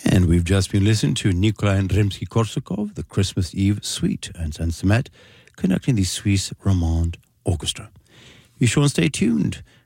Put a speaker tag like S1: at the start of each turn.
S1: And we've just been listening to Nikolai and Rimsky-Korsakov, the Christmas Eve Suite, and San Samet conducting the Swiss Romande Orchestra. You sure and stay tuned.